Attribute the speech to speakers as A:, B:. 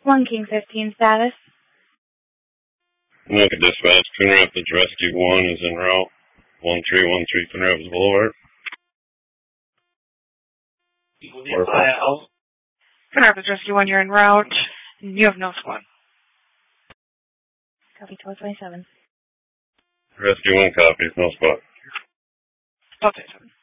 A: 1 King 15 status.
B: Anoka dispatch, Coon Rapids Rescue 1 is en route. 1313 Coon Rapids Boulevard.
C: Coon Rapids Rescue 1, you're en route. You have no squad.
A: Copy 1227.
B: Rescue 1 copies, no spot.
C: 1227.